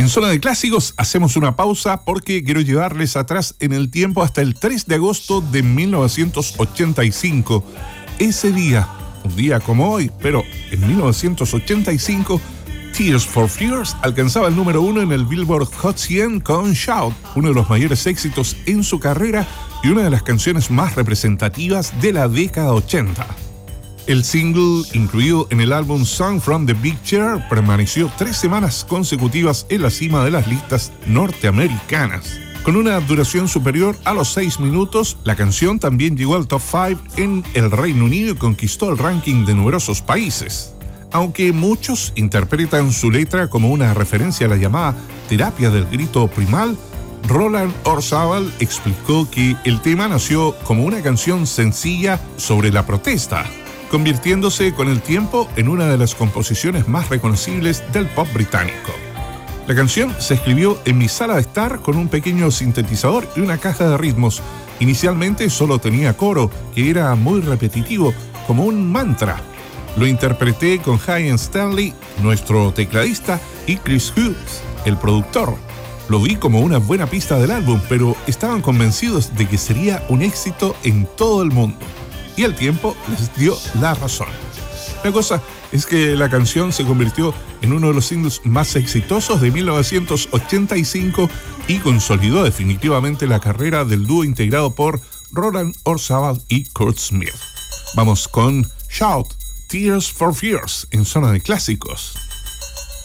En Zona de Clásicos hacemos una pausa porque quiero llevarles atrás en el tiempo hasta el 3 de agosto de 1985. Ese día, un día como hoy, pero en 1985, Tears for Fears alcanzaba el número 1 en el Billboard Hot 100 con Shout, uno de los mayores éxitos en su carrera y una de las canciones más representativas de la década 80. El single, incluido en el álbum Song from the Big Chair, permaneció 3 semanas consecutivas en la cima de las listas norteamericanas. Con una duración superior a los 6 minutos, la canción también llegó al top 5 en el Reino Unido y conquistó el ranking de numerosos países. Aunque muchos interpretan su letra como una referencia a la llamada terapia del grito primal, Roland Orzabal explicó que el tema nació como una canción sencilla sobre la protesta, convirtiéndose con el tiempo en una de las composiciones más reconocibles del pop británico. La canción se escribió en mi sala de estar con un pequeño sintetizador y una caja de ritmos. Inicialmente solo tenía coro, que era muy repetitivo, como un mantra. Lo interpreté con Ian Stanley, nuestro tecladista, y Chris Hughes, el productor. Lo vi como una buena pista del álbum, pero estaban convencidos de que sería un éxito en todo el mundo. Y el tiempo les dio la razón. La cosa es que la canción se convirtió en uno de los singles más exitosos de 1985 y consolidó definitivamente la carrera del dúo integrado por Roland Orzabal y Kurt Smith. Vamos con Shout, Tears for Fears en Zona de Clásicos.